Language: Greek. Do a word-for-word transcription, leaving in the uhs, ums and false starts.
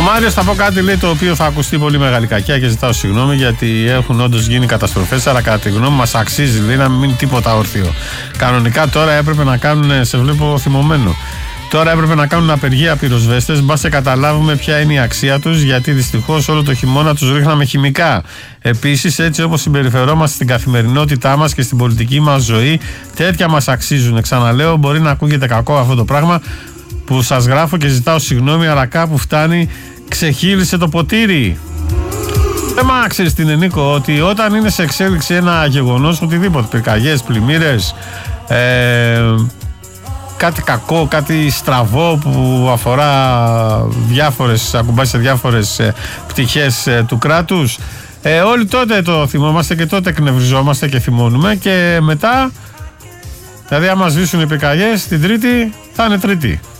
Μάριος, θα πω κάτι, λέει, το οποίο θα ακουστεί πολύ μεγάλη κακιά και ζητάω συγγνώμη, γιατί έχουν όντως γίνει καταστροφές, αλλά κατά τη γνώμη μας αξίζει, λέει, να μην μείνει τίποτα όρθιο. Κανονικά τώρα έπρεπε να κάνουν, σε βλέπω θυμωμένο, τώρα έπρεπε να κάνουν απεργία πυροσβέστες, μπας σε καταλάβουμε ποια είναι η αξία τους, γιατί δυστυχώς όλο το χειμώνα τους ρίχναμε χημικά. Επίσης, έτσι όπως συμπεριφερόμαστε στην καθημερινότητά μας και στην πολιτική μας ζωή, τέτοια μας αξίζουν. Ξαναλέω, μπορεί να ακούγεται κακό αυτό το πράγμα που σας γράφω και ζητάω συγγνώμη, αλλά κάπου φτάνει, ξεχύλισε το ποτήρι. Δεν μ' άξερες την Ενίκο, ότι όταν είναι σε εξέλιξη ένα γεγονός, οτιδήποτε, πυρκαγιές, πλημμύρες, ε, κάτι κακό, κάτι στραβό που αφορά διάφορες, ακουμπάει σε διάφορες ε, πτυχές ε, του κράτους, ε, όλοι τότε το θυμόμαστε και τότε εκνευριζόμαστε και θυμώνουμε, και μετά, δηλαδή άμα σβήσουν οι πυρκαγιές την Τρίτη, θα είναι Τρίτη.